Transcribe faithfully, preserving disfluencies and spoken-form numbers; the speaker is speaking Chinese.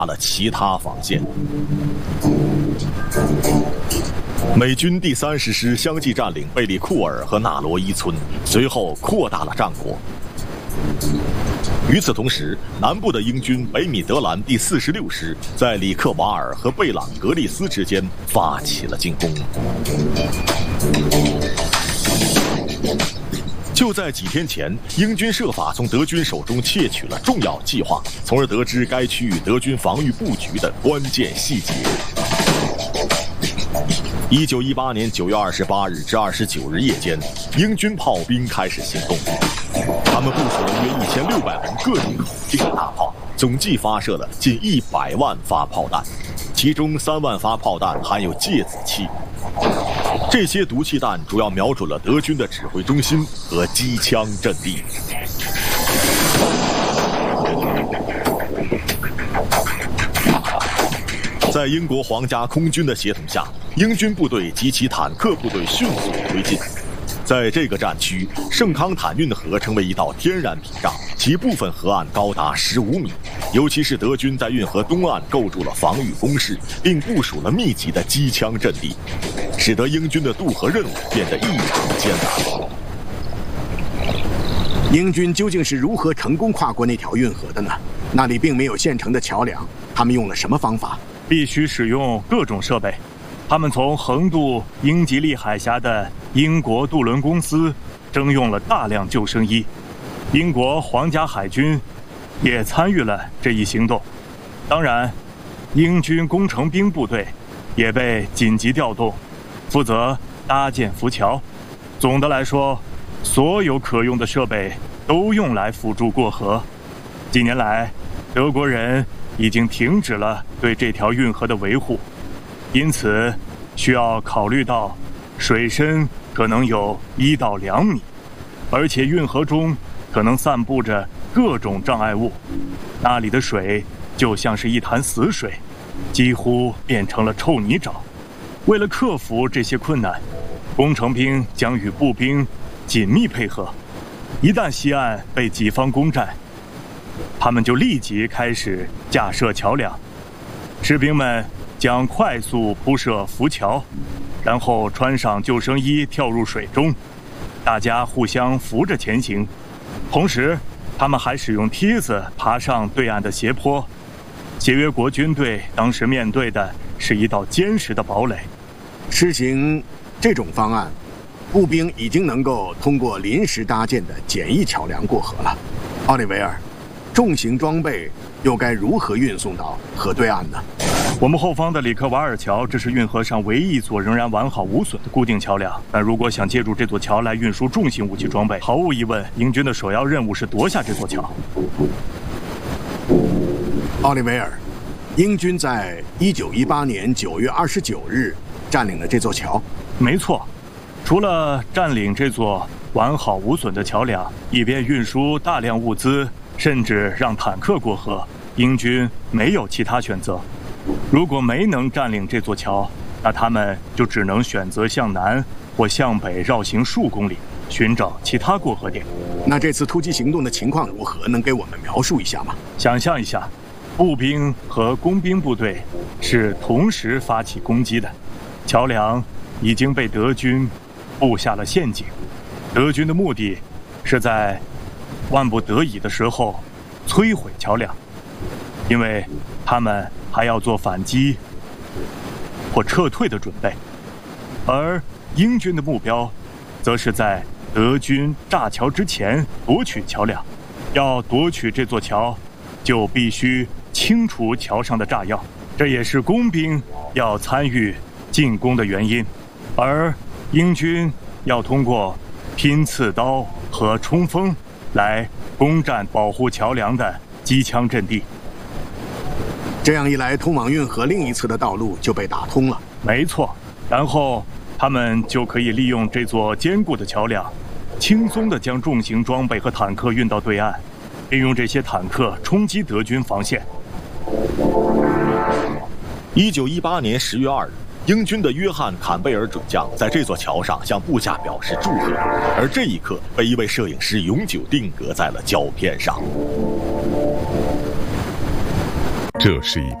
了其他防线。美军第三十师相继占领贝里库尔和纳罗伊村，随后扩大了战果。与此同时，南部的英军北米德兰第四十六师在里克瓦尔和贝朗格利斯之间发起了进攻。就在几天前，英军设法从德军手中窃取了重要计划，从而得知该区域德军防御布局的关键细节。一九一八年九月二十八日至二十九日夜间，英军炮兵开始行动，他们部署了约一千六百门各种口径的大炮，总计发射了近一百万发炮弹，其中三万发炮弹含有芥子气。这些毒气弹主要瞄准了德军的指挥中心和机枪阵地。在英国皇家空军的协同下，英军部队及其坦克部队迅速推进。在这个战区，圣康坦运河成为一道天然屏障，其部分河岸高达十五米。尤其是德军在运河东岸构筑了防御工事，并部署了密集的机枪阵地，使得英军的渡河任务变得异常艰难。 英军究竟是如何成功跨过那条运河的呢？那里并没有现成的桥梁，他们用了什么方法？ 必须使用各种设备。他们从横渡英吉利海峡的英国渡轮公司征用了大量救生衣，英国皇家海军也参与了这一行动。当然，英军工程兵部队也被紧急调动，负责搭建浮桥。总的来说，所有可用的设备都用来辅助过河。几年来，德国人已经停止了对这条运河的维护，因此需要考虑到水深可能有一到两米，而且运河中可能散布着各种障碍物，那里的水就像是一潭死水，几乎变成了臭泥沼。为了克服这些困难，工程兵将与步兵紧密配合，一旦西岸被己方攻占，他们就立即开始架设桥梁。士兵们将快速铺设浮桥，然后穿上救生衣跳入水中，大家互相扶着前行。同时，他们还使用梯子爬上对岸的斜坡。协约国军队当时面对的是一道坚实的堡垒。 实行这种方案，步兵已经能够通过临时搭建的简易桥梁过河了。奥利维尔，重型装备又该如何运送到河对岸呢？ 我们后方的里克瓦尔桥，这是运河上唯一一座仍然完好无损的固定桥梁。但如果想借助这座桥来运输重型武器装备，毫无疑问，英军的首要任务是夺下这座桥。 奥利维尔，英军在一九一八年九月二十九日占领了这座桥。 没错，除了占领这座完好无损的桥梁，以便运输大量物资，甚至让坦克过河，英军没有其他选择。如果没能占领这座桥，那他们就只能选择向南或向北绕行数公里，寻找其他过河点。 那这次突击行动的情况如何？能给我们描述一下吗？ 想象一下，步兵和工兵部队是同时发起攻击的，桥梁已经被德军布下了陷阱。德军的目的是在万不得已的时候摧毁桥梁，因为他们还要做反击或撤退的准备。而英军的目标则是在德军炸桥之前夺取桥梁。要夺取这座桥，就必须清除桥上的炸药，这也是工兵要参与进攻的原因。而英军要通过拼刺刀和冲锋来攻占保护桥梁的机枪阵地。 这样一来，通往运河另一侧的道路就被打通了。 没错，然后他们就可以利用这座坚固的桥梁，轻松地将重型装备和坦克运到对岸，并用这些坦克冲击德军防线。 一九一八年十月二日，英军的约翰·坎贝尔准将在这座桥上向部下表示祝贺，而这一刻被一位摄影师永久定格在了胶片上。 这是一